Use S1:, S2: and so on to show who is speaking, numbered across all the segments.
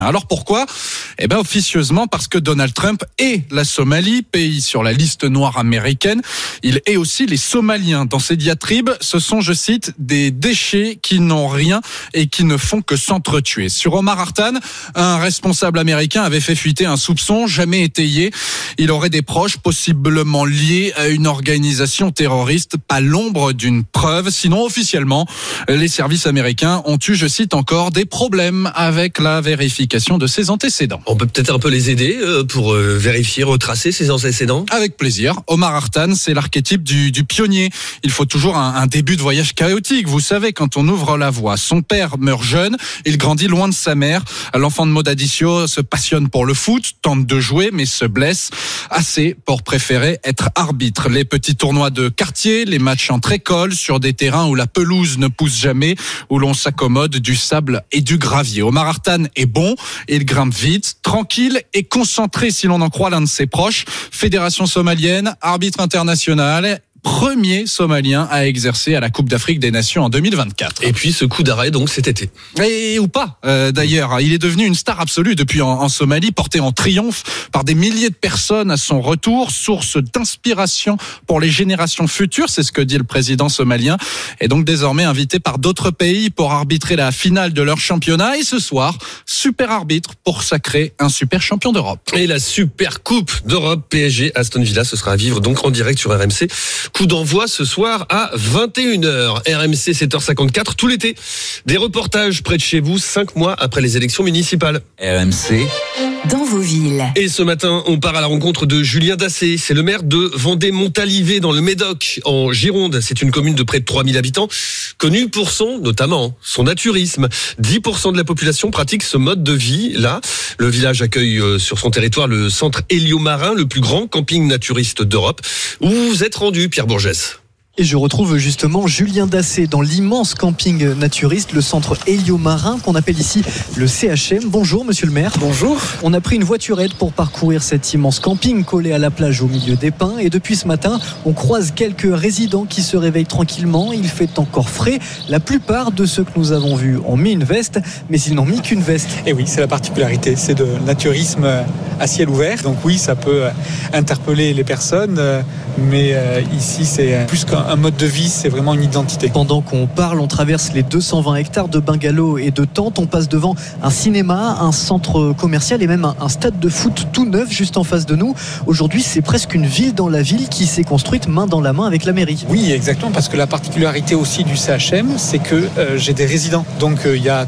S1: Alors pourquoi ? Officieusement parce que Donald Trump est la Somalie, pays sur la liste noire américaine. Il est aussi les Somaliens. Dans ses diatribes, ce sont, je cite, des déchets qui n'ont rien et qui ne font que s'entretuer. Sur Omar Hartan, un responsable américain avait fait fuiter un soupçon jamais étayé. Il aurait des proches possiblement liés à une organisation terroriste, pas l'ombre d'une preuve. Sinon, officiellement, les services américains ont eu, je cite encore, des problèmes avec la vérification de ses antécédents.
S2: On peut peut-être un peu les aider pour vérifier, retracer ses antécédents ?
S1: Avec plaisir. Omar Hartan, c'est l'archétype du pionnier. Il faut toujours un début de voyage chaotique. Vous savez, quand on ouvre la voie. Son père meurt jeune, il grandit loin de sa mère. L'enfant de Mogadiscio se passionne pour le foot, tente de jouer, mais se blesse assez pour préférer être arbitre. Les petits tournois de quartier, les matchs entre écoles, sur des terrains où la pelouse ne pousse jamais, où l'on s'accommode du sable et du gravier. Omar Hartan est bon, il grimpe vite, tranquille et concentré si l'on en croit l'un de ses proches. Fédération somalienne, arbitre international, premier Somalien à exercer à la Coupe d'Afrique des Nations en 2024.
S2: Et puis ce coup d'arrêt donc cet été.
S1: Et ou pas d'ailleurs, il est devenu une star absolue depuis en Somalie, porté en triomphe par des milliers de personnes à son retour, source d'inspiration pour les générations futures, c'est ce que dit le président somalien, et donc désormais invité par d'autres pays pour arbitrer la finale de leur championnat. Et ce soir, super arbitre pour sacrer un super champion d'Europe.
S2: Et la super coupe d'Europe PSG Aston Villa, ce sera à vivre donc en direct sur RMC. Coup d'envoi ce soir à 21h. RMC 7h54 tout l'été. Des reportages près de chez vous 5 mois après les élections municipales.
S3: RMC
S4: dans vos villes.
S2: Et ce matin, on part à la rencontre de Julien Dassé. C'est le maire de Vendée-Montalivet dans le Médoc, en Gironde. C'est une commune de près de 3000 habitants, connue pour notamment son naturisme. 10% de la population pratique ce mode de vie là. Le village accueille sur son territoire le centre Héliomarin, le plus grand camping naturiste d'Europe, où vous êtes rendu, Pierre Bourgès.
S5: Et je retrouve justement Julien Dassé dans l'immense camping naturiste, le centre Héliomarin, qu'on appelle ici le CHM. Bonjour monsieur le maire.
S6: Bonjour.
S5: On a pris une voiturette pour parcourir cet immense camping collé à la plage au milieu des pins. Et depuis ce matin, on croise quelques résidents qui se réveillent tranquillement. Il fait encore frais. La plupart de ceux que nous avons vus ont mis une veste, mais ils n'ont mis qu'une veste.
S6: Et oui, c'est la particularité, c'est de naturisme à ciel ouvert. Donc oui, ça peut interpeller les personnes, mais ici c'est plus qu'un mode de vie, c'est vraiment une identité.
S5: Pendant qu'on parle, on traverse les 220 hectares de bungalows et de tentes. On passe devant un cinéma, un centre commercial et même un stade de foot tout neuf juste en face de nous. Aujourd'hui, c'est presque une ville dans la ville qui s'est construite main dans la main avec la mairie.
S6: Oui, exactement, parce que la particularité aussi du CHM, c'est que j'ai des résidents. Donc il y a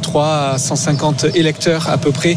S6: 350 électeurs à peu près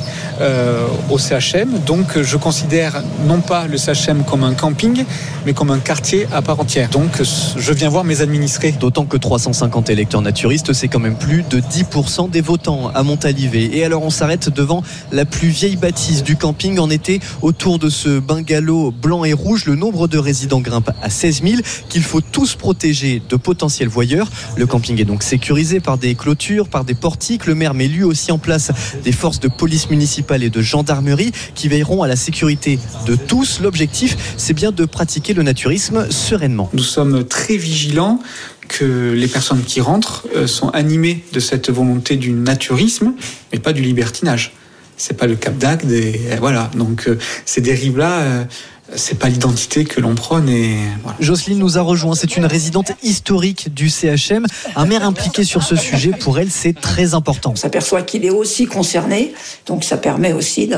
S6: au CHM. Donc je considère non pas le CHM comme un camping, mais comme un quartier à part entière. Donc je viens voir mes administrés.
S5: D'autant que 350 électeurs naturistes, c'est quand même plus de 10% des votants à Montalivet. Et alors on s'arrête devant la plus vieille bâtisse du camping. En été, autour de ce bungalow blanc et rouge, le nombre de résidents grimpe à 16 000, qu'il faut tous protéger de potentiels voyeurs. Le camping est donc sécurisé par des clôtures, par des portiques. Le maire met lui aussi en place des forces de police municipale et de gendarmerie qui veilleront à la sécurité de tous. L'objectif, c'est bien de pratiquer le naturisme sereinement.
S6: Nous sommes très vigilants que les personnes qui rentrent sont animées de cette volonté du naturisme, mais pas du libertinage. C'est pas le Cap d'Agde, et voilà. Donc ces dérives-là, c'est pas l'identité que l'on prône. Et voilà.
S5: Jocelyne nous a rejoint, c'est une résidente historique du CHM. Un maire impliqué sur ce sujet, pour elle, c'est très important.
S7: On s'aperçoit qu'il est aussi concerné, donc ça permet aussi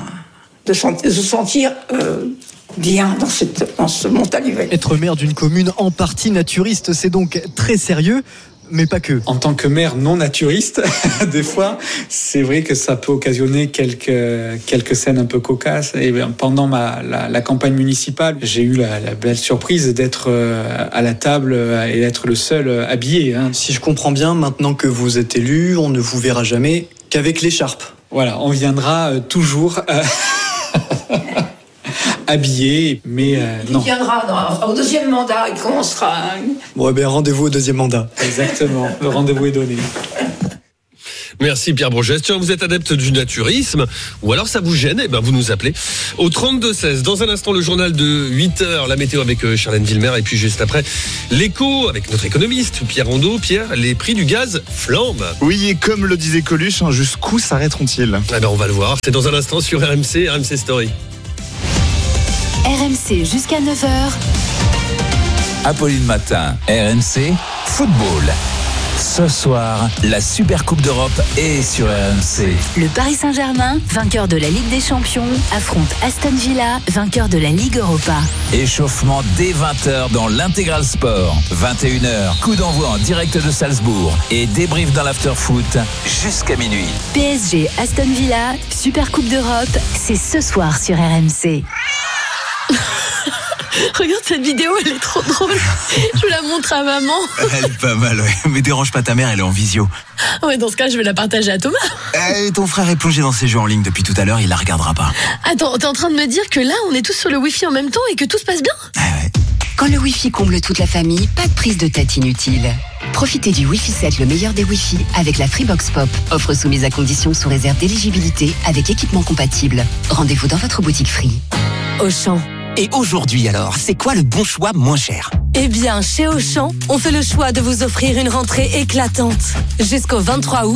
S7: de se sentir bien dans ce Montalivet.
S5: Être maire d'une commune en partie naturiste, c'est donc très sérieux. Mais pas que.
S6: En tant que maire non naturiste, des fois, c'est vrai que ça peut occasionner quelques scènes un peu cocasses. Et pendant la campagne municipale, j'ai eu la belle surprise d'être à la table et d'être le seul habillé.
S5: Si je comprends bien, maintenant que vous êtes élu, on ne vous verra jamais qu'avec l'écharpe.
S6: Voilà, on viendra toujours habillé, mais non.
S7: Il viendra au deuxième mandat, il commencera.
S5: Bon, rendez-vous au deuxième mandat.
S6: Exactement, le rendez-vous est donné.
S2: Merci Pierre Brogès. Tiens, vous êtes adepte du naturisme ou alors ça vous gêne, vous nous appelez au 32-16. Dans un instant, le journal de 8h, la météo avec Charlène Villemer, et puis juste après, l'écho avec notre économiste Pierre Rondeau. Pierre, les prix du gaz flambent.
S3: Oui, et comme le disait Coluche, jusqu'où s'arrêteront-ils ?
S2: On va le voir. C'est dans un instant sur RMC Story.
S4: RMC jusqu'à 9h.
S8: Apolline Matin, RMC Football. Ce soir, la Super Coupe d'Europe est sur RMC.
S4: Le Paris Saint-Germain, vainqueur de la Ligue des Champions, affronte Aston Villa, vainqueur de la Ligue Europa.
S8: Échauffement dès 20h dans l'Intégral Sport. 21h, coup d'envoi en direct de Salzbourg et débrief dans l'after-foot jusqu'à minuit.
S4: PSG Aston Villa, Super Coupe d'Europe, c'est ce soir sur RMC.
S9: Regarde cette vidéo, elle est trop drôle. Je vous la montre à maman.
S10: Elle est pas mal, ouais. Mais dérange pas ta mère, elle est en visio.
S9: Ouais, dans ce cas, je vais la partager à Thomas.
S10: Ton frère est plongé dans ses jeux en ligne depuis tout à l'heure, il la regardera pas.
S9: Attends, t'es en train de me dire que là, on est tous sur le Wi-Fi en même temps et que tout se passe bien ?
S10: Ouais.
S11: Quand le Wi-Fi comble toute la famille, pas de prise de tête inutile. Profitez du Wi-Fi 7, le meilleur des Wi-Fi, avec la Freebox Pop. Offre soumise à conditions sous réserve d'éligibilité avec équipement compatible. Rendez-vous dans votre boutique Free.
S12: Auchan. Et aujourd'hui alors, c'est quoi le bon choix moins cher ?
S9: Eh bien, chez Auchan, on fait le choix de vous offrir une rentrée éclatante. Jusqu'au 23 août,